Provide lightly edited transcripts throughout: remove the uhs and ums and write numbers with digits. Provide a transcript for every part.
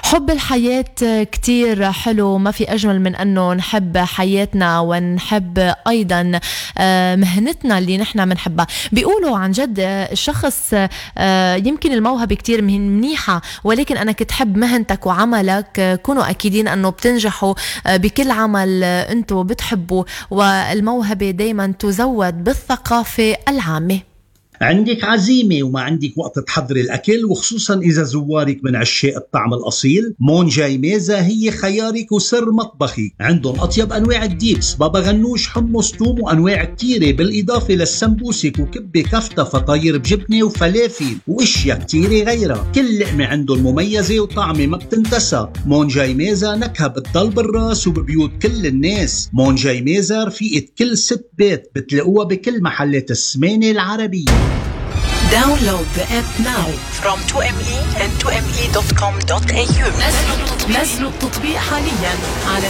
حب الحياة كتير حلو، ما في أجمل من أنه نحب حياتنا ونحب أيضا مهنتنا اللي نحن منحبها. بيقولوا عن جد الشخص يمكن الموهبة كتير منيحة، ولكن أنك تحب مهنتك وعملك كونوا أكيدين أنه بتنجحوا بكل عمل أنتوا بتحبوا، والموهبة دايما تزود بالثقافة العامة. عندك عزيمة وما عندك وقت تحضري الأكل، وخصوصا إذا زوارك من عشاق الطعم الأصيل، مونجاي ميزة هي خيارك وسر مطبخي. عندهم أطيب أنواع الديبس، بابا غنوش، حمص، توم، وأنواع كتيرة، بالإضافة للسمبوسك وكبة كفتة، فطاير بجبنة وفلافل وإشياء كتيرة غيرها. كل لقمة عندهم مميزة وطعمة ما بتنتسى. مونجاي ميزة نكهة بتضل بالراس وببيوت كل الناس. مونجاي ميزة رفيقة كل ست بيت، بتلاقوها بكل محلات السمانة العربية. Download the app now from 2me and 2me.com.au. نزلوا التطبيق حاليا على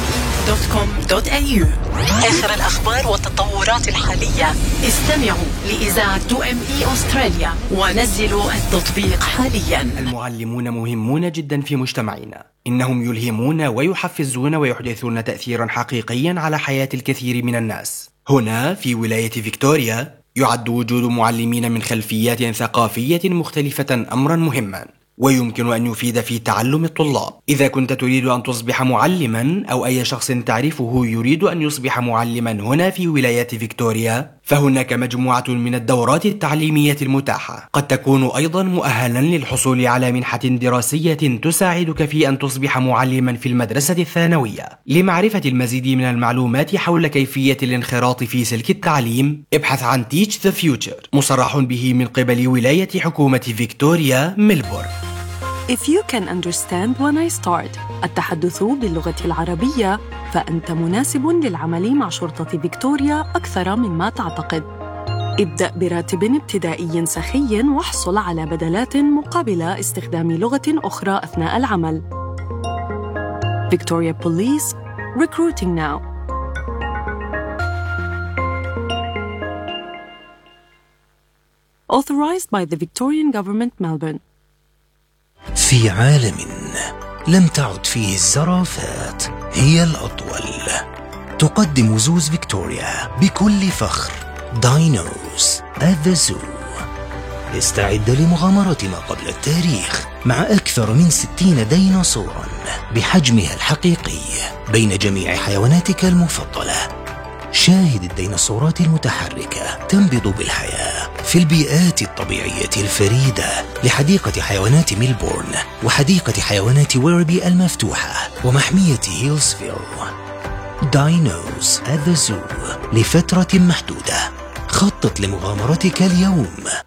2me.com.au. آخر الأخبار والتطورات الحالية. استمعوا لإذاعة 2me أستراليا ونزلوا التطبيق حاليا. المعلمون مهمون جدا في مجتمعنا، إنهم يلهمون ويحفزون ويحدثون تأثيرا حقيقيا على حياة الكثير من الناس. هنا في ولاية فيكتوريا يعد وجود معلمين من خلفيات ثقافية مختلفة أمرا مهما، ويمكن أن يفيد في تعلم الطلاب. إذا كنت تريد أن تصبح معلما، أو أي شخص تعرفه يريد أن يصبح معلما هنا في ولاية فيكتوريا، فهناك مجموعة من الدورات التعليمية المتاحة. قد تكون أيضا مؤهلا للحصول على منحة دراسية تساعدك في أن تصبح معلما في المدرسة الثانوية. لمعرفة المزيد من المعلومات حول كيفية الانخراط في سلك التعليم، ابحث عن Teach the Future، مصرح به من قبل ولاية حكومة فيكتوريا ميلبورن. If you can understand when I start التحدث باللغة العربية، فأنت مناسب للعمل مع شرطة فيكتوريا أكثر مما تعتقد. ابدأ براتب ابتدائي سخي واحصل على بدلات مقابل استخدام لغة أخرى أثناء العمل. Victoria Police, recruiting now. Authorized by the Victorian Government, Melbourne. في عالم لم تعد فيه الزرافات هي الأطول، تقدم زوز فيكتوريا بكل فخر داينوز at the Zoo. استعد لمغامرة ما قبل التاريخ مع أكثر من 60 ديناصورا بحجمها الحقيقي بين جميع حيواناتك المفضلة. شاهد الديناصورات المتحركة تنبض بالحياة في البيئات الطبيعية الفريدة لحديقة حيوانات ميلبورن وحديقة حيوانات ويربي المفتوحة ومحمية هيلزفيل. داينوز at the Zoo لفترة محدودة. خطط لمغامرتك اليوم.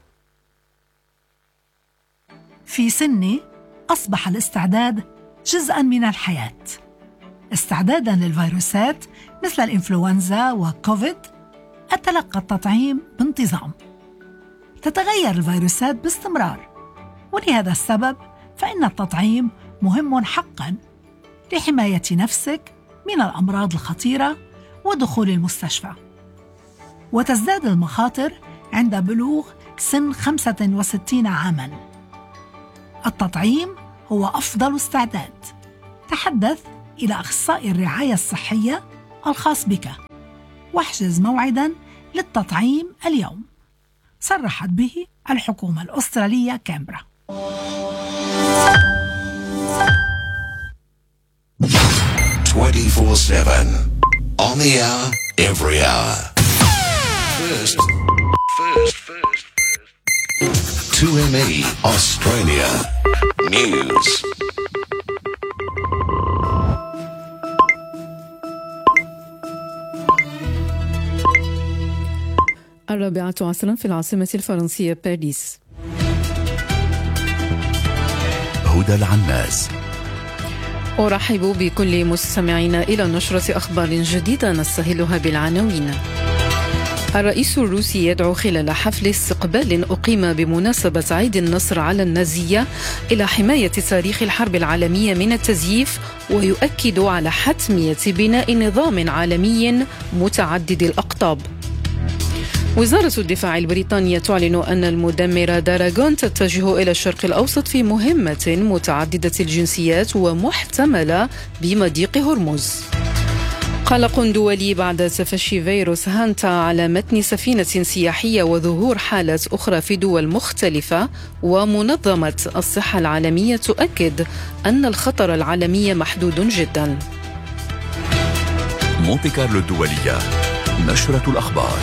في سني أصبح الاستعداد جزءاً من الحياة. استعداداً للفيروسات مثل الإنفلونزا وكوفيد، أتلقى التطعيم بانتظام. تتغير الفيروسات باستمرار، ولهذا السبب فإن التطعيم مهم حقاً لحماية نفسك من الأمراض الخطيرة ودخول المستشفى. وتزداد المخاطر عند بلوغ سن 65 عاماً. التطعيم هو أفضل استعداد. تحدث إلى أخصائي الرعاية الصحية الخاص بك واحجز موعداً للتطعيم اليوم. صرحت به الحكومة الأسترالية كامبرا. 24/7 on the hour, every hour. First. 2ME Australia News. الرابعة عصرا في العاصمة الفرنسية باريس. هدى العناس. أرحب بكل مستمعينا إلى نشرة أخبار جديدة نستهلها بالعناوين. الرئيس الروسي يدعو خلال حفل استقبال أقيم بمناسبة عيد النصر على النازية إلى حماية تاريخ الحرب العالمية من التزييف، ويؤكد على حتمية بناء نظام عالمي متعدد الأقطاب. وزارة الدفاع البريطانية تعلن أن المدمرة داراغون تتجه إلى الشرق الأوسط في مهمة متعددة الجنسيات ومحتملة بمضيق هرمز. قلق دولي بعد تفشي فيروس هانتا على متن سفينة سياحية وظهور حالات أخرى في دول مختلفة، ومنظمة الصحة العالمية تؤكد أن الخطر العالمي محدود جدا. مونتي كارلو الدولية، نشرة الأخبار.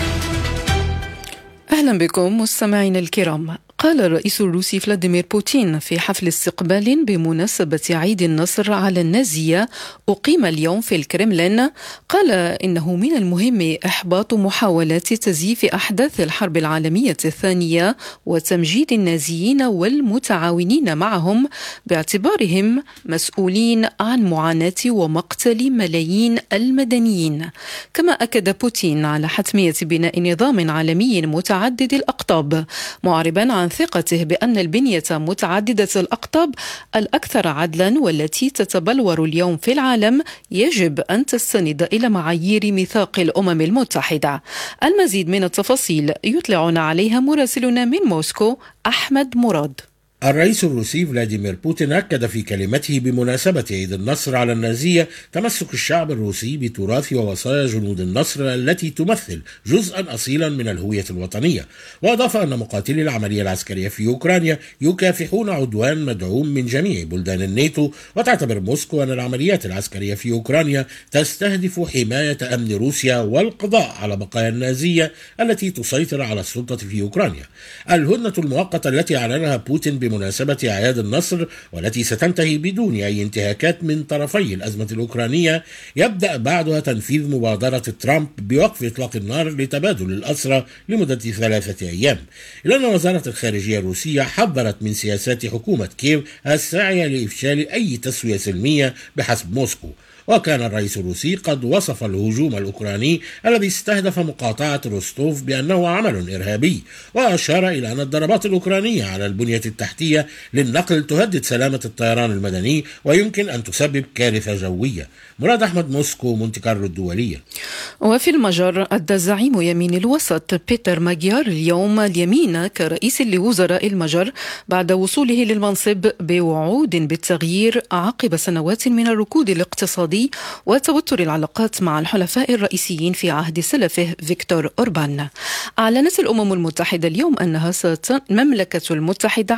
أهلا بكم مستمعينا الكرام. قال الرئيس الروسي فلاديمير بوتين في حفل استقبال بمناسبة عيد النصر على النازية أقيم اليوم في الكرملين، قال إنه من المهم إحباط محاولات تزييف أحداث الحرب العالمية الثانية وتمجيد النازيين والمتعاونين معهم باعتبارهم مسؤولين عن معاناة ومقتل ملايين المدنيين. كما أكد بوتين على حتمية بناء نظام عالمي متعدد الأقطاب، معربا عن ثقته بأن البنية متعددة الأقطاب الأكثر عدلا والتي تتبلور اليوم في العالم يجب أن تستند إلى معايير ميثاق الأمم المتحدة. المزيد من التفاصيل يطلعنا عليها مراسلنا من موسكو أحمد مراد. الرئيس الروسي فلاديمير بوتين أكد في كلمته بمناسبة عيد النصر على النازية تمسك الشعب الروسي بتراث ووصايا جنود النصر التي تمثل جزءا أصيلا من الهوية الوطنية، وأضاف أن مقاتلي العملية العسكرية في أوكرانيا يكافحون عدوان مدعوم من جميع بلدان الناتو، وتعتبر موسكو أن العمليات العسكرية في أوكرانيا تستهدف حماية أمن روسيا والقضاء على بقايا النازية التي تسيطر على السلطة في أوكرانيا. الهدنة المؤقتة التي أعلنها بوتين بمناسبة أعياد النصر والتي ستنتهي بدون أي انتهاكات من طرفي الأزمة الأوكرانية يبدأ بعدها تنفيذ مبادرة ترامب بوقف إطلاق النار لتبادل الأسرى لمدة 3 أيام، إلا أن وزارة الخارجية الروسية حذرت من سياسات حكومة كييف الساعية لإفشال أي تسوية سلمية بحسب موسكو. وكان الرئيس الروسي قد وصف الهجوم الأوكراني الذي استهدف مقاطعة روستوف بأنه عمل إرهابي، وأشار إلى أن الضربات الأوكرانية على البنية التحتية للنقل تهدد سلامة الطيران المدني ويمكن أن تسبب كارثة جوية. مراد أحمد، موسكو، مونتي كارلو الدولية. وفي المجر أدى زعيم يمين الوسط بيتر ماجيار اليوم اليمين كرئيس لوزراء المجر بعد وصوله للمنصب بوعود بالتغيير عقب سنوات من الركود الاقتصادي وتوتر العلاقات مع الحلفاء الرئيسيين في عهد سلفه فيكتور أوربان. أعلنت الأمم المتحدة اليوم المملكة المتحدة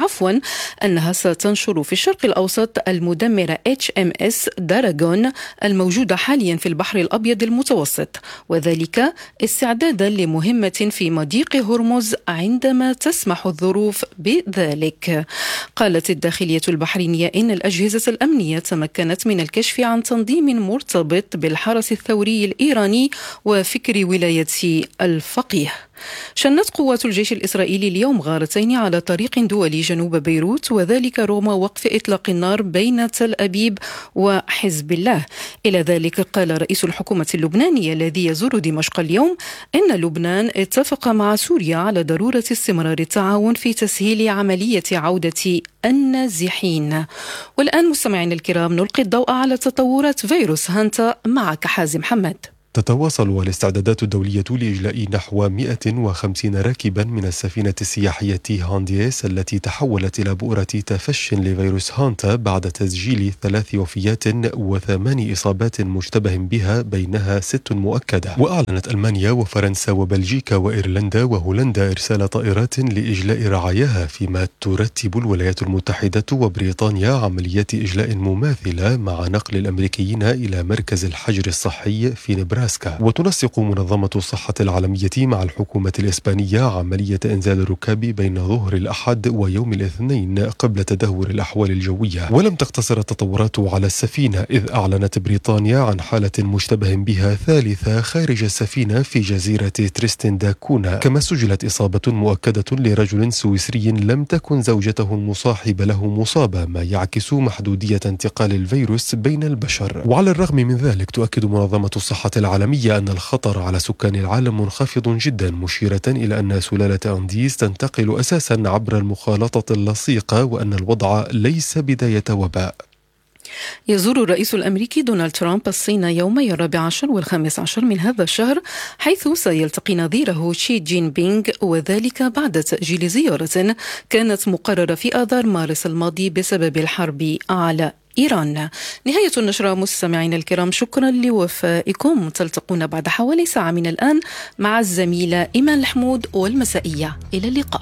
أنها ستنشر في الشرق الأوسط المدمرة HMS داراغون الموجودة حاليا في البحر الأبيض المتوسط، وذلك استعدادا لمهمة في مضيق هرمز عندما تسمح الظروف بذلك. قالت الداخلية البحرينية إن الأجهزة الأمنية تمكنت من الكشف عن تنظيم مرتبط بالحرس الثوري الإيراني وفكر ولاية الفقيه. شنت قوات الجيش الإسرائيلي اليوم غارتين على طريق دولي جنوب بيروت، وذلك رغم وقف إطلاق النار بين تل أبيب وحزب الله. إلى ذلك قال رئيس الحكومة اللبنانية الذي يزور دمشق اليوم إن لبنان اتفق مع سوريا على ضرورة استمرار التعاون في تسهيل عملية عودة النازحين. والآن مستمعين الكرام نلقي الضوء على تطورات فيروس هانتا معك حازم حمد. تتواصل الاستعدادات الدولية لإجلاء نحو 150 راكبا من السفينة السياحية هانديس التي تحولت إلى بؤرة تفش لفيروس هانتا بعد تسجيل 3 وفيات و8 إصابات مشتبه بها بينها 6 مؤكدة. وأعلنت ألمانيا وفرنسا وبلجيكا وإيرلندا وهولندا إرسال طائرات لإجلاء رعاياها، فيما ترتب الولايات المتحدة وبريطانيا عمليات إجلاء مماثلة مع نقل الأمريكيين إلى مركز الحجر الصحي في نبراسكا. وتنسق منظمة الصحة العالمية مع الحكومة الإسبانية عملية إنزال الركاب بين ظهر الأحد ويوم الاثنين قبل تدهور الأحوال الجوية. ولم تقتصر التطورات على السفينة، إذ أعلنت بريطانيا عن حالة مشتبه بها ثالثة خارج السفينة في جزيرة تريستن دا كونا. كما سجلت إصابة مؤكدة لرجل سويسري لم تكن زوجته المصاحبة له مصابة، ما يعكس محدودية انتقال الفيروس بين البشر. وعلى الرغم من ذلك تؤكد منظمة الصحة العالمية أن الخطر على سكان العالم منخفض جدا، مشيرة إلى أن سلالة أنديز تنتقل أساسا عبر المخالطة اللصيقة وأن الوضع ليس بداية وباء. يزور الرئيس الأمريكي دونالد ترامب الصين يومي 14 و15 من هذا الشهر، حيث سيلتقي نظيره شي جين بينغ، وذلك بعد تأجيل زيارة كانت مقررة في آذار مارس الماضي بسبب الحرب على إيران. نهاية النشرة مستمعينا الكرام، شكرا لوفائكم. تلتقون بعد حوالي ساعة من الآن مع الزميلة إيمان الحمود والمسائية. إلى اللقاء.